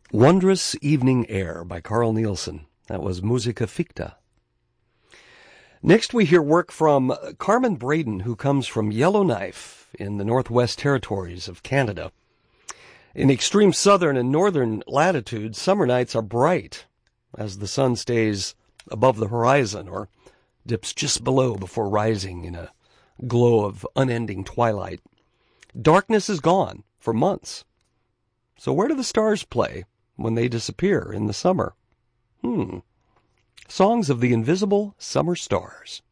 Wondrous Evening Air by Carl Nielsen. That was Musica Ficta. Next we hear work from Carmen Braden, who comes from Yellowknife in the Northwest Territories of Canada. In extreme southern and northern latitudes, summer nights are bright as the sun stays above the horizon or dips just below before rising in a glow of unending twilight. Darkness is gone for months. So where do the stars play when they disappear in the summer? Songs of the Invisible Summer Stars.